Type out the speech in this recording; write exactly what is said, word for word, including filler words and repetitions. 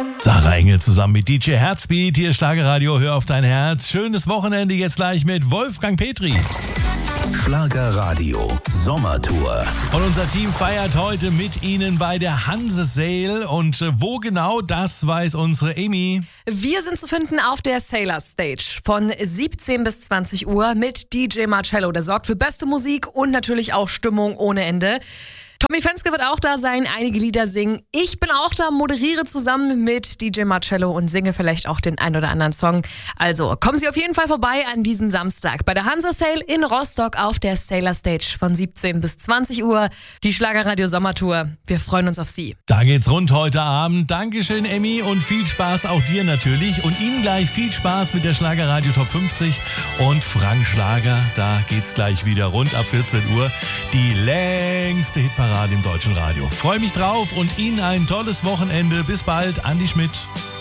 Sarah Engel zusammen mit D J Herzbeat, hier Schlagerradio, hör auf dein Herz. Schönes Wochenende jetzt gleich mit Wolfgang Petri. Schlagerradio Sommertour. Und unser Team feiert heute mit Ihnen bei der Hanse-Sale. Und wo genau, das weiß unsere Amy. Wir sind zu finden auf der Sailor Stage von siebzehn bis zwanzig Uhr mit D J Marcello. Der sorgt für beste Musik und natürlich auch Stimmung ohne Ende. Tommy Fenske wird auch da sein, einige Lieder singen. Ich bin auch da, moderiere zusammen mit D J Marcello und singe vielleicht auch den ein oder anderen Song. Also kommen Sie auf jeden Fall vorbei an diesem Samstag bei der Hansa Sale in Rostock auf der Sailor Stage von siebzehn bis zwanzig Uhr. Die Schlagerradio Sommertour. Wir freuen uns auf Sie. Da geht's rund heute Abend. Dankeschön, Emmy, und viel Spaß auch dir natürlich. Und Ihnen gleich viel Spaß mit der Schlagerradio Top fünfzig und Frank Schlager. Da geht's gleich wieder rund ab vierzehn Uhr. Die längste Hitparade im deutschen Radio. Freue mich drauf und Ihnen ein tolles Wochenende. Bis bald, Andi Schmidt.